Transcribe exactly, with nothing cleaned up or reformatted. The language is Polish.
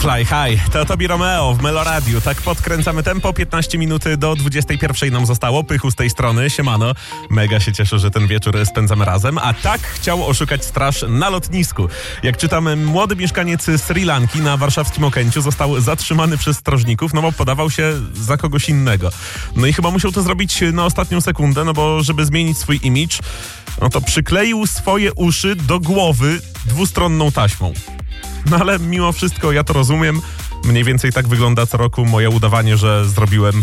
Fly High, to Tobi Romeo w Meloradiu. Tak podkręcamy tempo, piętnaście minut do dwudziestej pierwszej nam zostało. Pychu z tej strony, siemano. Mega się cieszę, że ten wieczór spędzamy razem. A tak chciał oszukać straż na lotnisku. Jak czytamy, młody mieszkaniec Sri Lanki na warszawskim Okęciu został zatrzymany przez strażników, no bo podawał się za kogoś innego. No i chyba musiał to zrobić na ostatnią sekundę, no bo żeby zmienić swój imidż, no to przykleił swoje uszy do głowy dwustronną taśmą. No ale mimo wszystko ja to rozumiem. Mniej więcej tak wygląda co roku moje udawanie, że zrobiłem